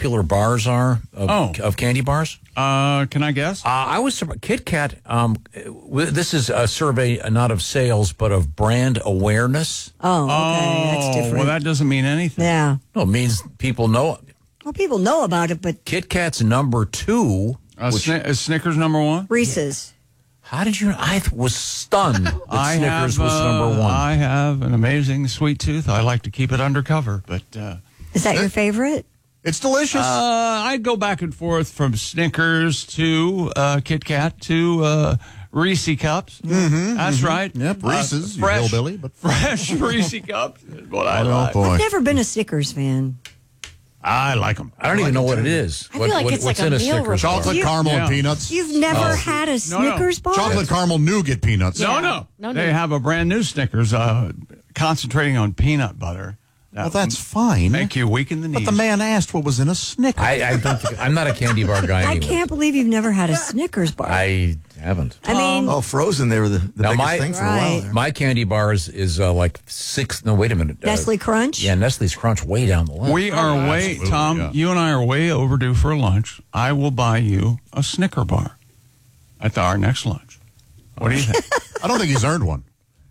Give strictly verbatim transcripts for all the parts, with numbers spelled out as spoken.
popular bars are of, Oh. of candy bars? Uh, can I guess? Uh, I was surprised. Kit Kat, um, w- this is a survey uh, not of sales, but of brand awareness. Oh, okay. oh, That's different. well, that doesn't mean anything. yeah. No, it means people know. Well, people know about it, but Kit Kat's number two. Uh, which, Sni- is Snickers number one? Reese's. how did you? I th- was stunned that I Snickers have, was uh, number one. I have an amazing sweet tooth. I like to keep it undercover, but uh, Is that your favorite? It's delicious. uh, I go back and forth from Snickers to uh, Kit Kat to uh, Reese Cups. Mm-hmm, That's mm-hmm. right. Yep, Reese's, you fresh, hillbilly, but- fresh Reese Cups is what I oh, like. boy. I've never been a Snickers fan. I like them. I don't even know what it is. I what, feel like what- it's what's like in a a meal Snickers bar? Chocolate You- caramel Yeah. and peanuts. You've never Oh. had a No, no. Snickers bar? Chocolate caramel nougat peanuts. No, Yeah. no. No they need. have a brand new Snickers uh, concentrating on peanut butter. Well, that's fine. Make you weaken the knees. But the man asked what was in a Snickers. I, I don't think, I'm not a candy bar guy. I anyway. can't believe you've never had a Snickers bar. I haven't. I mean, Oh, Frozen, they were the, the Now, biggest my- thing for a Right. while there. My candy bars is uh, like six. No, wait a minute. Uh, Nestle Crunch? Yeah, Nestle's Crunch way down the list. We are way, absolutely, Tom, yeah. you and I are way overdue for lunch. I will buy you a Snicker bar at our next lunch. What do you think? I don't think he's earned one.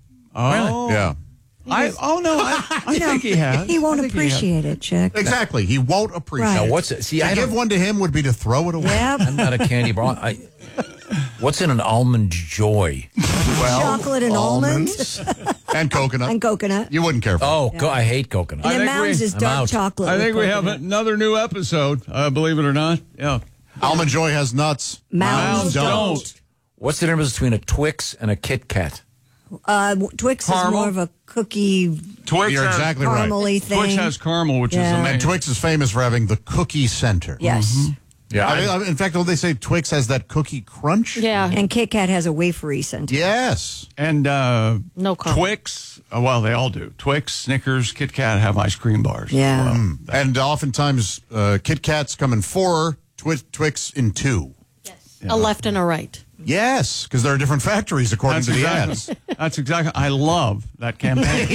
Oh, Yeah. I, oh no, I, I think he has. he won't I think he has. appreciate it, Chick. Exactly. He won't appreciate Right. Now, it. what's it? See, To I give don't, one to him would be to throw it away. Yep. I'm not a candy bar. I, what's in an almond joy? Chocolate and almonds And coconut. and coconut. You wouldn't care for Oh, co- I hate coconut. And I then think we- Mounds is I'm dark out. chocolate. I with think we have coconut. another new episode, uh, believe it or not. Yeah. it. Almond Joy has nuts. Mounds don't. What's the difference between a Twix and a Kit Kat? Uh, Twix Caramel? is more of a cookie Twix You're has, exactly right. caramely thing. Twix has caramel, which Yeah. is amazing. And Twix is famous for having the cookie center. Yes. Yeah, I mean, I, I- in fact, don't they say Twix has that cookie crunch? Yeah. And Kit Kat has a wafery center. Yes. And uh, No caramel. Twix, uh, well, they all do. Twix, Snickers, Kit Kat have ice cream bars. Yeah. Well, Mm. And oftentimes, uh, Kit Kats come in four, Twi- Twix in two. A left and a right. Yes, because there are different factories according That's to the exactly, ads. that's exactly. I love that campaign.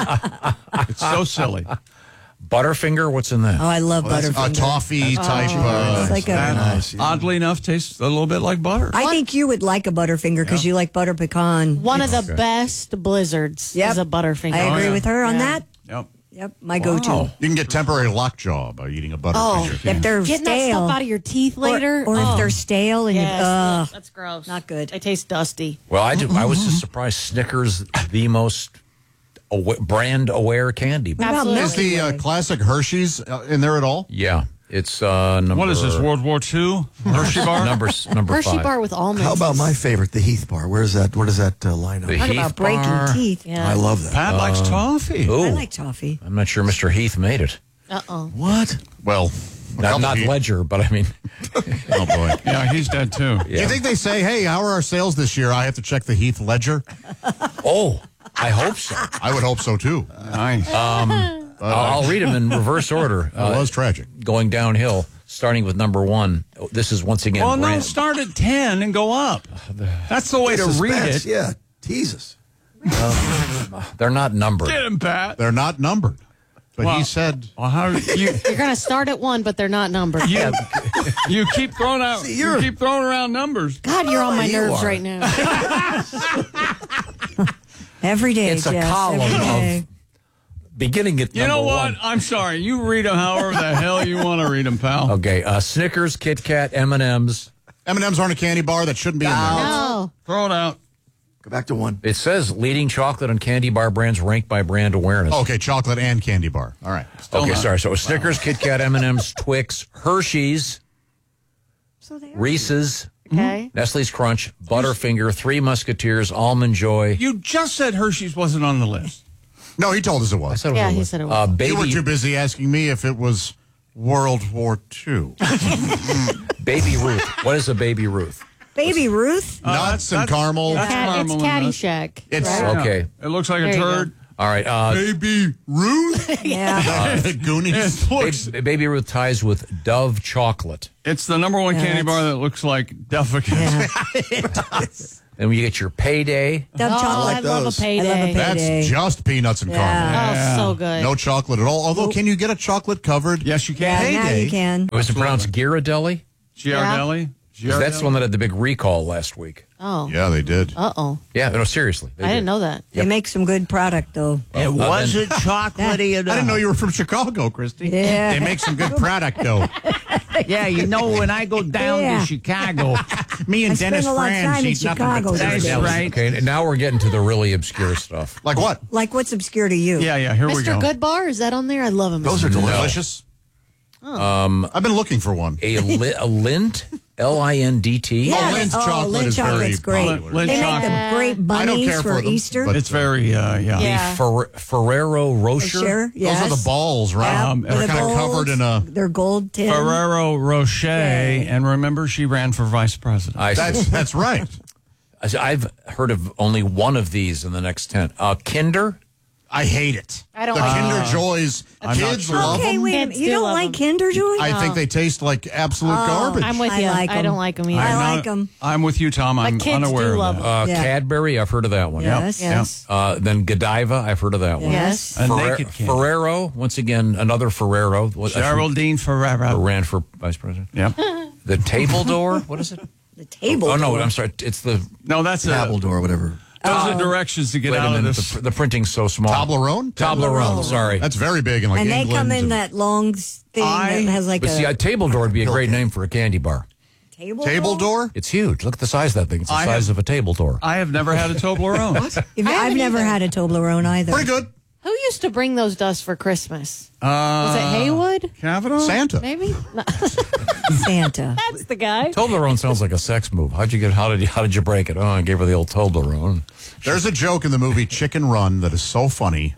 It's so silly. Butterfinger, what's in that? Oh, I love Well, that's a Butterfinger. toffee type. Uh, It's like a, That, Nice, yeah. oddly enough, tastes a little bit like butter. I think you would like a Butterfinger because you like butter pecan. One of the best blizzards Yep. is a Butterfinger. I agree yeah. with her on Yeah. that. Yep. Yep, my go-to. you can get temporary lockjaw by eating a Oh, Butterfinger. If they're getting that stale, stuff out of your teeth later. or, or oh. if they're stale and Yes, you, ugh, that's gross. not good. They taste dusty. Well, I, do, I was just surprised. Snickers, the most awa- brand-aware candy. What about Absolutely. Is the uh, Milky Way? classic Hershey's uh, in there at all? Yeah, it's uh, number. What is this, World War Two? Hershey bar? Number s- number Hershey five. bar with almonds. How about my favorite, the Heath bar? Where's that? Where does that uh, line up? The Talk Heath about breaking bar. teeth. Yeah. I love that. Pat likes toffee. Ooh, I like toffee. I'm not sure Mister Heath made it. Uh-oh. What? Well, a Not, couple not of- Ledger, but I mean, Oh, boy. Yeah, he's dead too. Do you think they say, hey, how are our sales this year? I have to check the Heath ledger? oh, I hope so. I would hope so, too. Nice. I'll, I'll read them in reverse order. It was tragic. Going downhill, starting with number one. This is once again. well, no, brand- start at ten and go up. That's the way to read Suspense, it. Yeah, tease us. They're not numbered. Get him, Pat. They're not numbered. But Well- he said, Well, how you You're going to start at one, but they're not numbered. you, you keep throwing out See, you you're- keep throwing around numbers. God, you're on my You nerves are. right now. Every day, It's a Jess, column every day. of beginning at You number know what? one. I'm sorry. You read them however the hell you want to read them, pal. Okay, uh, Snickers, Kit Kat, M and M's. M and M's aren't a candy bar. That shouldn't be in there. No. Throw it out. Go back to one. It says leading chocolate and candy bar brands ranked by brand awareness. Okay, chocolate and candy bar. All right. Still okay, not. sorry. So Snickers, Kit Kat, M and M's, Twix, Hershey's, So they are. Reese's, Okay. Nestle's Crunch, Butterfinger, Three Musketeers, Almond Joy. You just said Hershey's wasn't on the list. No, he told us it I was. said it Yeah, was- he said it was. Uh, You were baby, too busy asking me if it was World War Two. Baby Ruth. What is a Baby Ruth? Baby Ruth. Nuts and that's- caramel. that's- Cat, it's caramel and nuts. Caddyshack. It's right? Okay. It looks like a There you go. turd. All right. Uh, Baby Ruth? Yeah. Goonies? It looks, Ba- Baby Ruth ties with Dove chocolate. it's the number one Yeah, candy it's- bar that looks like Duffican. yeah. Then you get your payday. Dove Oh, I chocolate. love a those. payday. I love a That's Payday. just peanuts and Yeah. caramel. Oh, so good. No chocolate at all. Although, can you get a chocolate covered? Yes, you Yeah, can. now Payday. you can. Was it pronounced Ghirardelli? Giardelli? 'Cause that's the one that had the big recall last week. Oh. Yeah, they did. Uh oh. Yeah, no, seriously. they I did. didn't know that. They make some good product, though. It wasn't chocolatey I enough. didn't know you were from Chicago, Christy. Yeah. They make some good product, though. Yeah, you know, when I go down Yeah. to Chicago, Me and I spend Dennis a lot of Franz time in eat nothing Chicago but these That's days. right. Okay, and now we're getting to the really obscure stuff. Like what? Like what's obscure to you? Yeah, yeah, here we Mister go. Good Bar, is that on there? I love him. Those are delicious. Delicious. Um, I've been looking for one. A, li- a Lint, L I N D T. Yeah. Oh, Lint's Oh, chocolate Lindt is very chocolate's great. popular. Lindt They make chocolate. the great I don't bunnies care for for them, Easter. but- It's very, uh, yeah. Yeah. The Fer- Ferrero Rocher. Sure, yes. Those are the balls, right? Yeah, Um, with They're the kind of gold- covered in a. They're gold tin. Ferrero Rocher. Okay. And remember, she ran for vice president. I That's that's right. I've heard of only one of these in the next ten. Uh, Kinder. I hate it. I don't The like Kinder it. Joys. I'm not Kids sure. love Okay, them. wait a Kids minute. You do don't love like them. Kinder Joy? I think they taste like absolute garbage. I'm with I you. like I 'em. don't like them either. I I'm like not- 'em. I'm with you, Tom. I'm But kids unaware do of love that. 'em. Uh, Yeah. Cadbury. I've heard of that one. Yes. Yes. Uh, then Godiva. I've heard of that one. Yes. A Ferre- naked can. Ferrero. Once again, another Ferrero. What- Geraldine Ferrero. ran for vice president. Yep. The Table Door. What is it? The table. Oh no, door. I'm sorry. It's the. No, that's a, Appledore, whatever. those Oh. are directions to get Wait a out of minute. this. The, the printing's so small. Toblerone? Toblerone. Sorry. That's very big in like And they England. come in and that long s- thing I- that has like But a see, a Table Door would be a great name for a candy bar. table. table door? door. It's huge. Look at the size of that thing. It's the I size have- of a table door. I have never had a Toblerone. If- I've never had a Toblerone either. Pretty good. Who used to bring those to us for Christmas? Uh, Was it Haywood? Kavanaugh? Santa. Maybe? No, Santa. that's the guy. Toblerone sounds like a sex move. How'd you get? How did you? How did you break it? Oh, I gave her the old Toblerone. There's a joke in the movie Chicken Run that is so funny.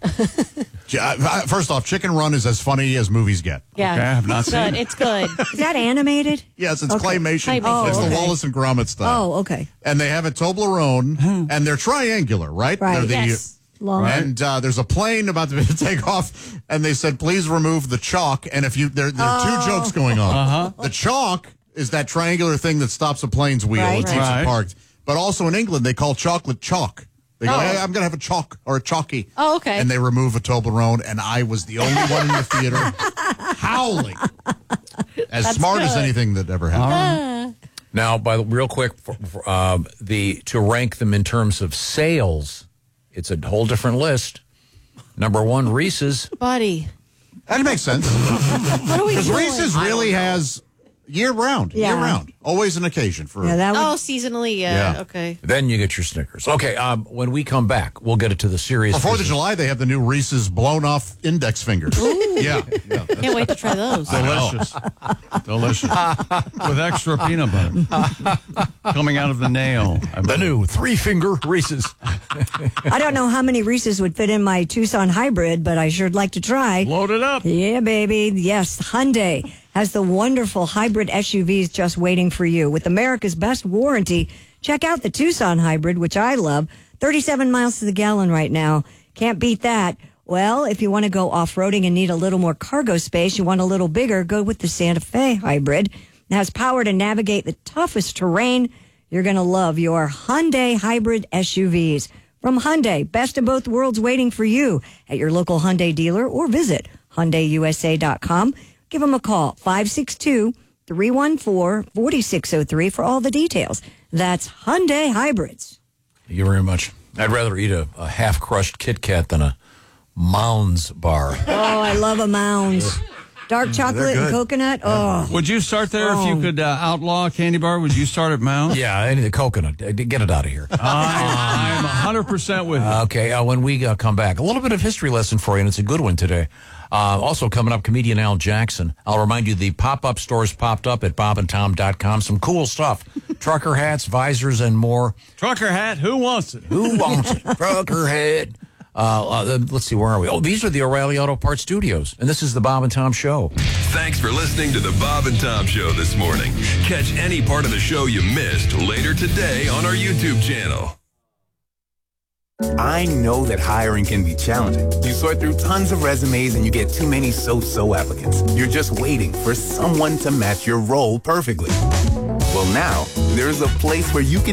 Ja- First off, Chicken Run is as funny as movies get. Yeah. Okay, I have not it's seen good. it. It's good. Is that animated? Yes, it's Okay. claymation. Claymation. It's Oh, the okay. Wallace and Gromit style. Oh, okay. And they have a Toblerone, and they're triangular, right? Right. They're the, Yes. Long. And uh, there's a plane about to take off, and they said, "Please remove the chalk." And if you, there, there are two jokes going on. Uh-huh. The chalk is that triangular thing that stops a plane's wheel. Right. It keeps Right. it parked. But also in England, they call chocolate chalk. They go, Oh. "Hey, I'm going to have a chalk or a chalky." Oh, okay. And they remove a Toblerone, and I was the only one in the theater howling. As That's smart as good. anything that ever happened. Now, by the real quick, for, for, um, the to rank them in terms of sales, it's a whole different list. Number one, Reese's. Buddy. That makes sense. What are we Because doing? Reese's really has year round, Yeah. year round, always an occasion for. Yeah, that Oh, would, seasonally, yeah. Yeah. Okay. Then you get your Snickers. Okay, um, when we come back, we'll get it to the serious. For Fourth of business. July, they have the new Reese's blown off index fingers. Yeah, yeah. Can't wait to try those. Delicious. Delicious. With extra peanut butter coming out of the nail. The new three finger Reese's. I don't know how many Reese's would fit in my Tucson hybrid, but I sure'd like to try. Load it up. Yeah, baby. Yes, Hyundai has the wonderful hybrid S U Vs just waiting for you. With America's best warranty, check out the Tucson hybrid, which I love. thirty-seven miles to the gallon right now. Can't beat that. Well, if you want to go off-roading and need a little more cargo space, you want a little bigger, go with the Santa Fe hybrid. It has power to navigate the toughest terrain. You're going to love your Hyundai hybrid S U Vs. From Hyundai, best of both worlds waiting for you at your local Hyundai dealer or visit Hyundai U S A dot com. Give them a call, five six two, three one four, four six zero three for all the details. That's Hyundai Hybrids. Thank you very much. I'd rather eat a, a half-crushed Kit Kat than a Mounds bar. Oh, I love a Mounds. Dark chocolate and good. coconut. Oh, Would you start there if you Oh. could uh, outlaw a candy bar? Would you start at Mount? Yeah, I need the coconut. Get it out of here. I, I'm one hundred percent with you. Okay, uh, when we uh, come back, a little bit of history lesson for you, and it's a good one today. Uh, also coming up, comedian Al Jackson. I'll remind you, the pop-up stores popped up at bob and tom dot com. Some cool stuff. Trucker hats, visors, and more. Trucker hat, who wants it? Who wants it? Trucker hat. Uh, uh, let's see, where are we? Oh, these are the O'Reilly Auto Parts Studios, and this is the Bob and Tom Show. Thanks for listening to the Bob and Tom Show this morning. Catch any part of the show you missed later today on our YouTube channel. I know that hiring can be challenging. You sort through tons of resumes and you get too many so-so applicants. You're just waiting for someone to match your role perfectly. Well, now, there's a place where you can